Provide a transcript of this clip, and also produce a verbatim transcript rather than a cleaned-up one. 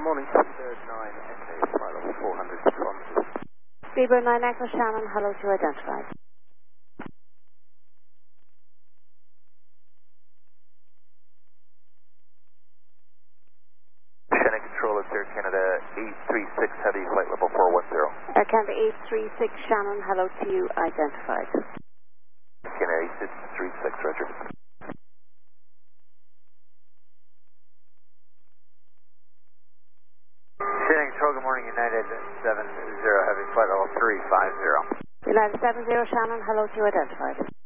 morning. Speedbird nine Echo, flight level four hundred kilometers. Speedbird nine Echo, Shannon, hello to you identified. Shannon Control, it's Air Canada eight three six Heavy, flight level four one zero. Air Canada eight three six, Shannon, hello to you identified. Canada eight three six, roger. Shannon Control, good morning, United seven zero Heavy, flight level three five zero. United seven zero, Shannon, hello to you identified.